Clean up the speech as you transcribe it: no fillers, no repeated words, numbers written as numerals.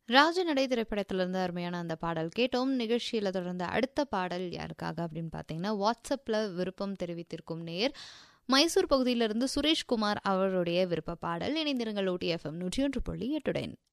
ராஜநடை திரைப்படத்திலிருந்து அருமையான அந்த பாடல் கேட்டோம். நிகழ்ச்சியில் தொடர்ந்த அடுத்த பாடல் யாருக்காக அப்படின்னு பார்த்தீங்கன்னா, வாட்ஸ்அப்பில் விருப்பம் தெரிவித்திருக்கும் நேயர் மைசூர் பகுதியிலிருந்து சுரேஷ்குமார் அவருடைய விருப்ப பாடல். இணைந்திருங்கள் OTFM 101.8.